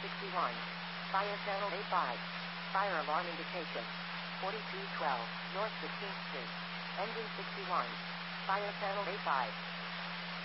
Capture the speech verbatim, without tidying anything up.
sixty-one. Fire channel A five. Fire alarm indication. forty-two twelve, North fifteenth Street. Engine sixty-one. Fire channel A five.